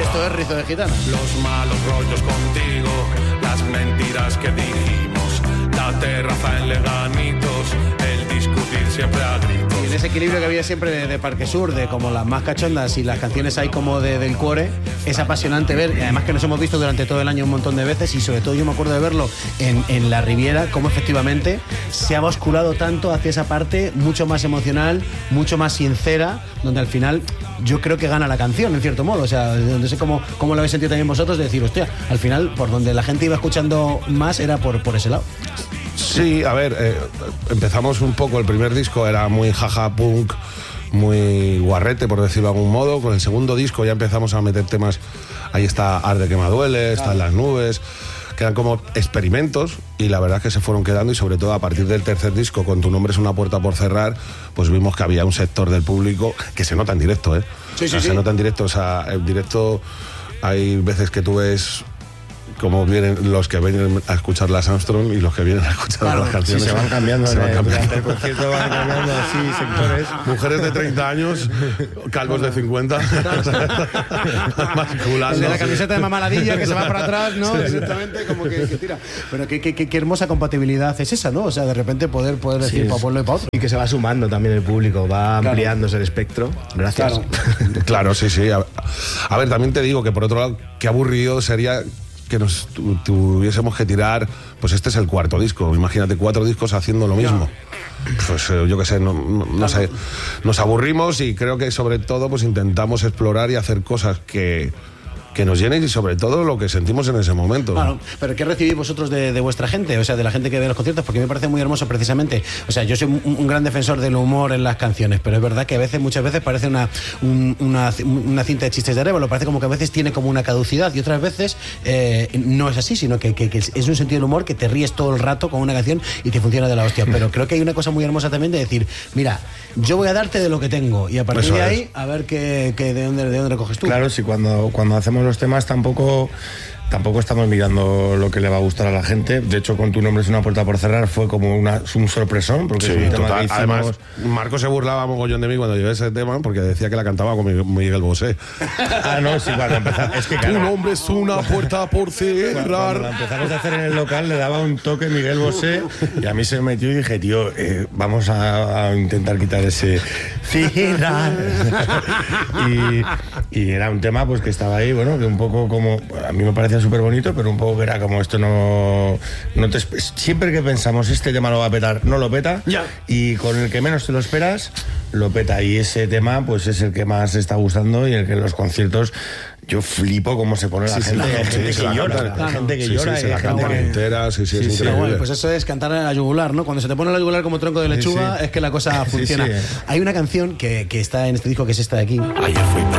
Esto es Rizo de Gitana. Los malos rollos contigo, las mentiras que dijimos, la terraza en Leganitos, el discutir siempre a gritos. Y en ese equilibrio que había siempre de Parque Sur, de como las más cachondas y las canciones ahí como del cuore, es apasionante ver, y además que nos hemos visto durante todo el año un montón de veces, y sobre todo yo me acuerdo de verlo en la Riviera, cómo efectivamente se ha basculado tanto hacia esa parte mucho más emocional, mucho más sincera, donde al final yo creo que gana la canción, en cierto modo. O sea, no sé cómo lo habéis sentido también vosotros, de decir, hostia, al final por donde la gente iba escuchando más era por ese lado. Sí, a ver, empezamos un poco, el primer disco era muy jaja punk, muy guarrete, por decirlo de algún modo. Con el segundo disco ya empezamos a meter temas, ahí está Arde que me duele, están Las nubes, que eran como experimentos, y la verdad es que se fueron quedando, y sobre todo a partir del tercer disco, con Tu nombre es una puerta por cerrar, pues vimos que había un sector del público que se nota en directo, ¿eh? Sí, se nota en directo, o sea, en directo hay veces que tú ves como vienen los que vienen a escuchar las Armstrong y los que vienen a escuchar las canciones. Sí, se van cambiando. Durante el concierto van cambiando así sectores. Mujeres de 30 años, calvos de 50. El de la camiseta de mamaladilla que se va para atrás, ¿no? Sí, exactamente, como que tira. Pero qué hermosa compatibilidad es esa, ¿no? O sea, de repente poder decir para pueblo y para otro. Y que se va sumando también el público, va ampliándose el espectro. Gracias. Claro, sí. A ver, también te digo que por otro lado, qué aburrido sería que nos tuviésemos que tirar, pues este es el cuarto disco, imagínate 4 discos haciendo lo mismo. Pues yo qué sé, no sé, nos aburrimos, y creo que sobre todo pues intentamos explorar y hacer cosas que nos llenen, y sobre todo lo que sentimos en ese momento. Claro, pero ¿qué recibís vosotros de vuestra gente? O sea, de la gente que ve los conciertos, porque me parece muy hermoso precisamente. O sea, yo soy un gran defensor del humor en las canciones, pero es verdad que muchas veces parece una cinta de chistes de Arévalo, parece como que a veces tiene como una caducidad, y otras veces no es así, sino que es un sentido del humor que te ríes todo el rato con una canción y te funciona de la hostia. Pero creo que hay una cosa muy hermosa también de decir, mira, yo voy a darte de lo que tengo, y a partir de ahí a ver de dónde recoges tú. Claro, si cuando hacemos los temas tampoco estamos mirando lo que le va a gustar a la gente. De hecho, con Tu nombre es una puerta por cerrar fue como un sorpresón, porque sí, es un tema total. que hicimos... Además, Marco se burlaba mogollón de mí cuando llevé ese tema, porque decía que la cantaba con Miguel Bosé. No, sí, cuando empezamos... Es que, claro, Tu nombre es una puerta por cerrar. Cuando empezamos a hacer en el local, le daba un toque Miguel Bosé, y a mí se me metió y dije, tío, vamos a intentar quitar ese cerrar. y era un tema pues que estaba ahí, bueno, que un poco como... A mí me parecía súper bonito, pero un poco que era como esto siempre que pensamos este tema lo va a petar, no lo peta, y con el que menos te lo esperas lo peta, y ese tema pues es el que más está gustando, y el que en los conciertos yo flipo cómo se pone la gente. Hay gente que llora, hay gente que llora, la gente entera, es increíble. Bueno, pues eso es cantar a la yugular, ¿no? Cuando se te pone la yugular como tronco de lechuga, es que la cosa funciona. Hay una canción que está en este disco, que es esta de aquí. Ayer fui